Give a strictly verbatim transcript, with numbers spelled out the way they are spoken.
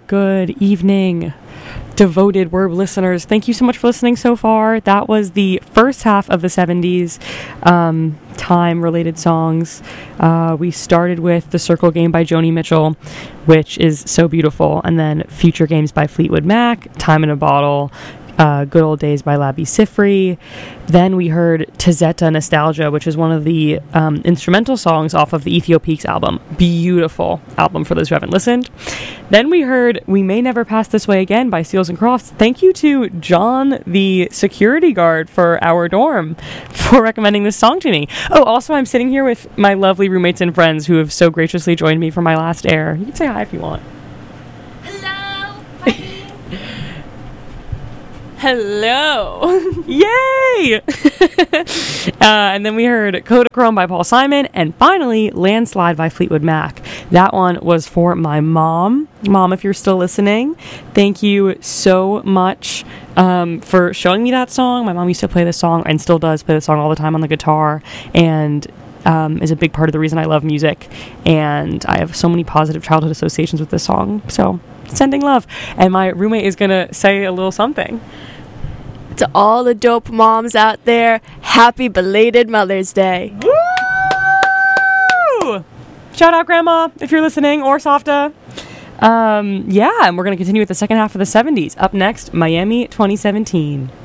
good evening, devoted Word listeners. Thank you so much for listening so far. That was the first half of the seventies um, time-related songs. Uh, we started with The Circle Game by Joni Mitchell, which is so beautiful, and then Future Games by Fleetwood Mac, Time in a Bottle, Uh, Good Old Days by Labi Siffre. Then we heard Tazetta Nostalgia, which is one of the um, instrumental songs off of the Ethiopiques album. Beautiful album for those who haven't listened. Then we heard We May Never Pass This Way Again by Seals and Crofts. Thank you to John, the security guard for our dorm, for recommending this song to me. Oh, also I'm sitting here with my lovely roommates and friends who have so graciously joined me for my last air. You can say hi if you want. Hello. Yay! uh, and then we heard Kodachrome by Paul Simon, and finally Landslide by Fleetwood Mac. That one was for my mom. Mom, if you're still listening, thank you so much um, for showing me that song. My mom used to play this song and still does play the song all the time on the guitar, and um, is a big part of the reason I love music. And I have so many positive childhood associations with this song. So, sending love. And my roommate is going to say a little something. To all the dope moms out there, happy belated Mother's Day. Woo! Shout out Grandma if you're listening, or Softa. Um, yeah, and we're going to continue with the second half of the seventies. Up next, Miami twenty seventeen.